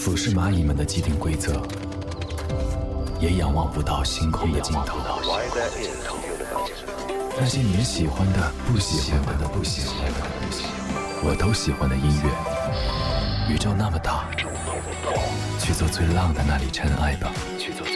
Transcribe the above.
俯视蚂蚁们的既定规则，也仰望不到星空的尽头。那些你们喜欢的、不喜欢的、我都喜欢的音乐。宇宙那么大，去做最浪的那里尘埃吧。